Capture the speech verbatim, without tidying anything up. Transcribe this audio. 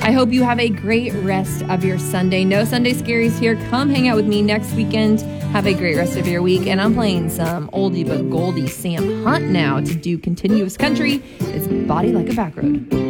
I hope you have a great rest of your Sunday. No Sunday Scaries here. Come hang out with me next weekend. Have a great rest of your week. And I'm playing some oldie but goldie Sam Hunt now to do Continuous Country. It's Body Like a Back Road.